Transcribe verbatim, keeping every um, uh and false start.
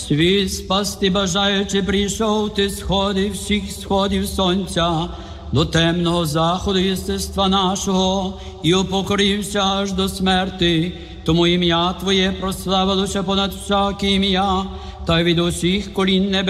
Світ спасти бажаючи прийшов ти сходив всіх сходів сонця, до темного заходу єстества нашого, і упокорився аж до смерти. Тому ім'я Твоє прославилося понад всяке ім'я, та й від усіх колін небес